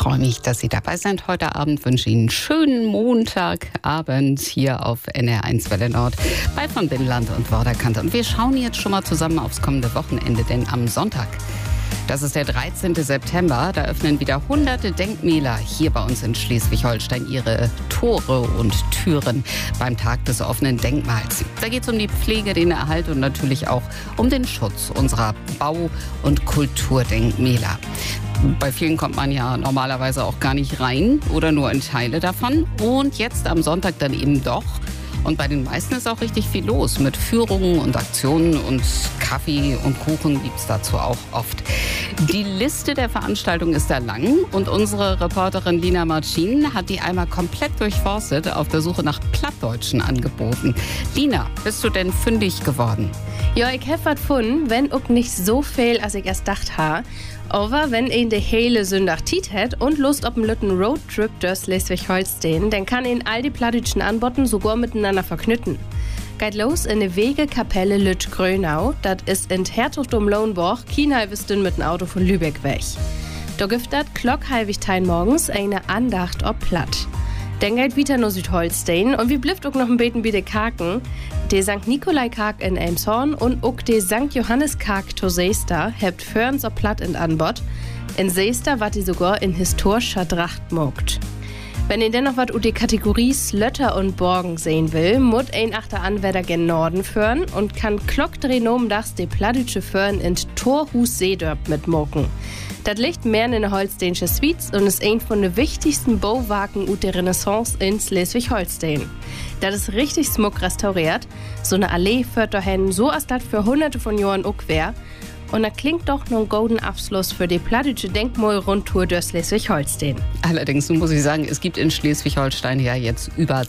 freue mich, dass Sie dabei sind heute Abend. Wünsche Ihnen einen schönen Montagabend hier auf NR1 Welle Nord bei von Binnenland und Vorderkante. Und wir schauen jetzt schon mal zusammen aufs kommende Wochenende, denn am Sonntag, das ist der 13. September, da öffnen wieder hunderte Denkmäler hier bei uns in Schleswig-Holstein ihre Tore und Türen beim Tag des offenen Denkmals. Da geht es um die Pflege, den Erhalt und natürlich auch um den Schutz unserer Bau- und Kulturdenkmäler. Bei vielen kommt man ja normalerweise auch gar nicht rein oder nur in Teile davon. Und jetzt am Sonntag dann eben doch. Und bei den meisten ist auch richtig viel los mit Führungen und Aktionen und Kaffee und Kuchen gibt es dazu auch oft. Die Liste der Veranstaltungen ist da lang und unsere Reporterin Lina Marcin hat die einmal komplett durchforstet auf der Suche nach plattdeutschen Angeboten. Lina, bist du denn fündig geworden? Ja, ich hab was gefunden, wenn auch nicht so viel, als ich erst gedacht habe. Aber wenn ihn de hele Sonntag Tiet hat und Lust auf einen lütten Roadtrip durch Schleswig-Holstein, dann kann ihn all die plattdeutschen Anboten sogar miteinander verknütten. Geht los in de Wegekapelle Lütsch-Grönau, das ist in Herzogtum Lauenburg, Kienhalbisten mit dem Auto von Lübeck weg. Da gibt das klockhalbigtein morgens eine Andacht ob Platt. Dann geht wieder nach Südholstein und wir blifft auch noch ein beten bei de Kaken. De St. Nikolai-Kark in Elmshorn und auch de St. Johannes-Kark to Seester hebt Förns ob Platt in Anbot. In Seester wat die sogar in historischer Tracht mogt. Wenn ihr dennoch wat u die Kategorie Slötter und Borgen sehen will, mut ein achter Anwärter gen Norden föhren und kann klockdrehnomdags de plattdütsche Föhren in Torhus Seedörp mitmoken. Das liegt mehr in der holsteinische Schweiz und ist ein von den wichtigsten Bauwerken der Renaissance in Schleswig-Holstein. Das ist richtig smuck restauriert. So eine Allee führt dahin, so als das für hunderte von Jahren auch wär. Und das klingt doch noch ein golden Abschluss für die plattdeutsche Denkmalrundtour durch Schleswig-Holstein. Allerdings muss ich sagen, es gibt in Schleswig-Holstein ja jetzt über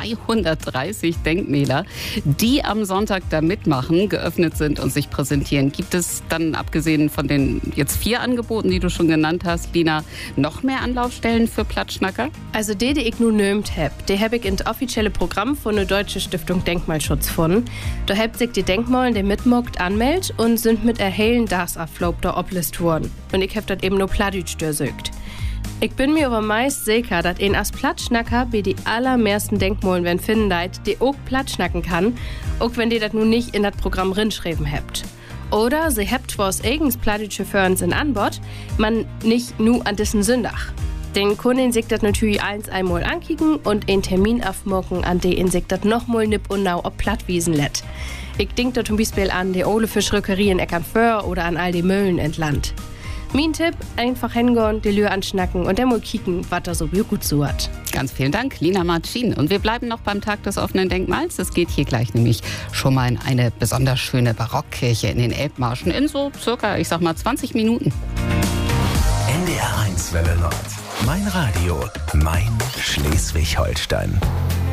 230 Denkmäler, die am Sonntag da mitmachen, geöffnet sind und sich präsentieren. Gibt es dann, abgesehen von den jetzt 4 Angeboten, die du schon genannt hast, Lina, noch mehr Anlaufstellen für Plattschnacker? Also die ich nun nömt hab, die hab ich in das offizielle Programm von der Deutsche Stiftung Denkmalschutz gefunden. Da habt sich die Denkmalen, die mitmogt, anmeldet und sind mit erhellen das Abflop der Oblist worden. Und ich hab das eben nur plattdeutsch durchsögt. Ich bin mir aber meist sicher, dass ein als Plattschnacker bei die allermeisten Denkmalen wenn finden deit, die auch Plattschnacken kann, auch wenn die das nun nicht in das Programm rinschreiben habt. Oder sie habt vors eigens plattdeutsche Förns in Anbot, man nicht nur an diesen Sündach. Den Kunden sich das natürlich einmal ankicken und einen Termin aufmocken, an den sich das nochmal nipp und nau ob Plattwiesen lädt. Ich denk da zum Beispiel an die Ole Fischrückerie in Eckernföhr oder an all die Mühlen entland. Mein Tipp, einfach hingehen, die Lür anschnacken und dann mal kicken, was da so gut so hat. Ganz vielen Dank, Lina Marcin. Und wir bleiben noch beim Tag des offenen Denkmals. Es geht hier gleich nämlich schon mal in eine besonders schöne Barockkirche in den Elbmarschen in so circa, 20 Minuten. NDR1 Welle Nord. Mein Radio, mein Schleswig-Holstein.